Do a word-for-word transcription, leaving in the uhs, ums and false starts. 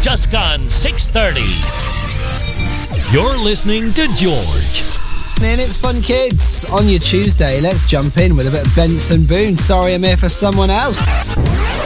Just gone six thirty. You're listening to George. And it's Fun Kids. On your Tuesday, let's jump in with a bit of Benson Boone. Sorry I'm here for someone else.